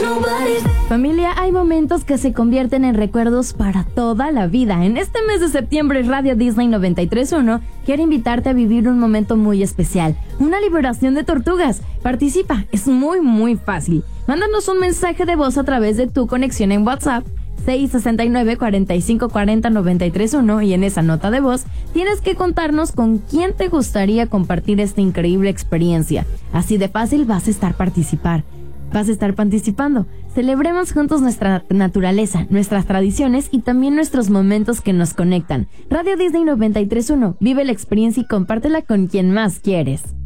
Familia, hay momentos que se convierten en recuerdos para toda la vida. En este mes de septiembre, Radio Disney 93.1 quiere invitarte a vivir un momento muy especial, una liberación de tortugas. Participa, es muy fácil. Mándanos un mensaje de voz a través de tu conexión en WhatsApp 669-4540-931 y en esa nota de voz tienes que contarnos con quién te gustaría compartir esta increíble experiencia. Así de fácil vas a estar participando. Celebremos juntos nuestra naturaleza, nuestras tradiciones y también nuestros momentos que nos conectan. Radio Disney 93.1, vive la experiencia y compártela con quien más quieres.